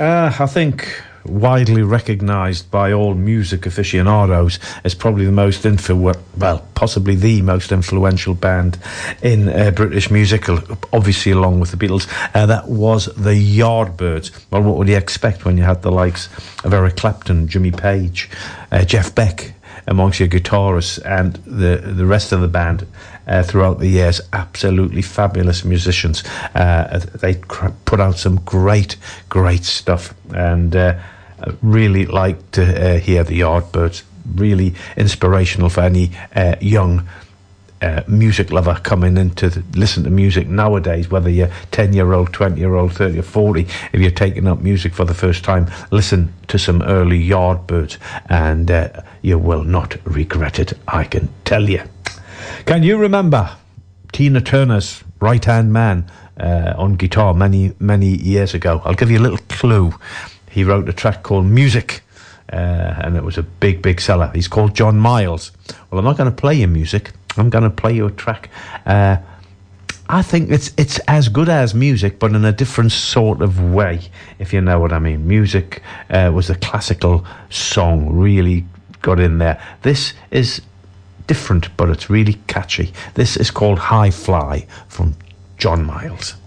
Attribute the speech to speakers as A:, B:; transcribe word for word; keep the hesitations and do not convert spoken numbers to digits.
A: Uh, I think widely recognised by all music aficionados as probably the most influ- well, possibly the most influential band in uh, British music, obviously along with the Beatles. Uh, that was the Yardbirds. Well, what would you expect when you had the likes of Eric Clapton, Jimmy Page, uh, Jeff Beck amongst your guitarists, and the the rest of the band uh, throughout the years? Absolutely fabulous musicians. Uh, they cr- put out some great, great stuff, and uh, I really like to uh, hear the Yardbirds. Really inspirational for any uh, young uh, music lover coming in to th- listen to music nowadays, whether you're ten year old, twenty year old, thirty or forty. If you're taking up music for the first time, listen to some early Yardbirds, and uh, you will not regret it, I can tell you. Can you remember Tina Turner's right hand man uh, on guitar many many years ago? I'll give you a little clue. He wrote a track called Music, uh, and it was a big, big seller. He's called John Miles. Well, I'm not going to play you music. I'm going to play you a track. Uh, I think it's it's as good as music, but in a different sort of way, if you know what I mean. Music uh, was a classical song, really got in there. This is different, but it's really catchy. This is called High Fly from John Miles.